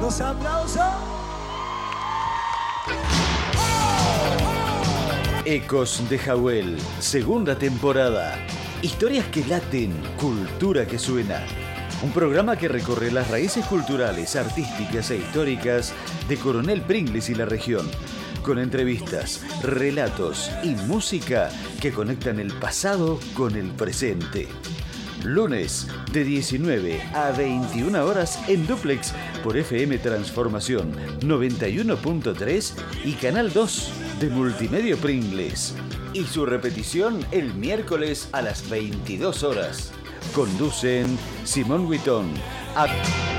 Los aplausos. Ecos de Jawel, segunda temporada. Historias que laten, cultura que suena. Un programa que recorre las raíces culturales, artísticas e históricas de Coronel Pringles y la región, con entrevistas, relatos y música que conectan el pasado con el presente. Lunes de 19 a 21 horas en Duplex por FM Transformación 91.3 y Canal 2 de Multimedia Pringles. Y su repetición el miércoles a las 22 horas. Conducen Simón Huitón.